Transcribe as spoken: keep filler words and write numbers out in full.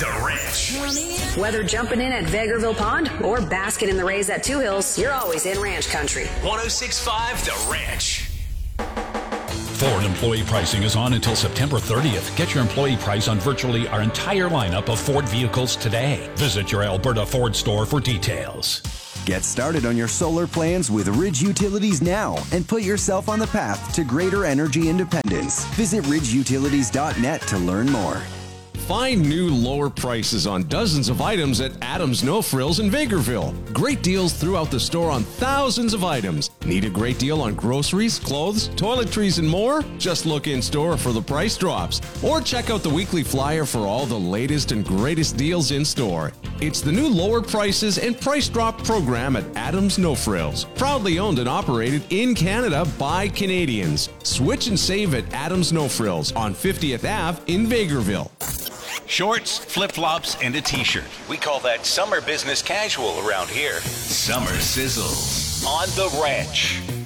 The Ranch. Whether jumping in at Vegreville Pond or basking in the rays at Two Hills, you're always in ranch country. one oh six point five The Ranch. Ford employee pricing is on until September thirtieth. Get your employee price on virtually our entire lineup of Ford vehicles today. Visit your Alberta Ford store for details. Get started on your solar plans with Ridge Utilities now and put yourself on the path to greater energy independence. Visit ridge utilities dot net to learn more. Find new lower prices on dozens of items at Adams No Frills in Vegreville. Great deals throughout the store on thousands of items. Need a great deal on groceries, clothes, toiletries, and more? Just look in store for the price drops. Or check out the weekly flyer for all the latest and greatest deals in store. It's the new lower prices and price drop program at Adams No Frills. Proudly owned and operated in Canada by Canadians. Switch and save at Adams No Frills on fiftieth Avenue in Vegreville. Shorts, flip-flops, and a t-shirt. We call that summer business casual around here. Summer sizzles on The Ranch.